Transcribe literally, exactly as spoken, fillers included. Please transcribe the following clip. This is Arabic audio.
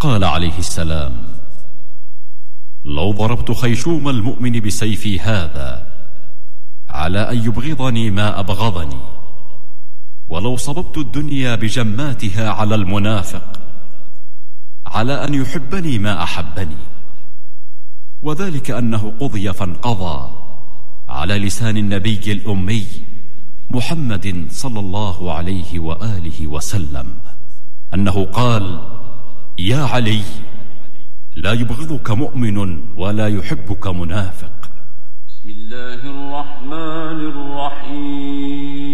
قال عليه السلام: لو ضربت خيشوم المؤمن بسيفي هذا على أن يبغضني ما أبغضني، ولو صببت الدنيا بجماتها على المنافق على أن يحبني ما أحبني، وذلك أنه قضي فانقضى على لسان النبي الأمي محمد صلى الله عليه وآله وسلم أنه قال: يا علي، لا يبغضك مؤمن ولا يحبك منافق. بسم الله الرحمن الرحيم.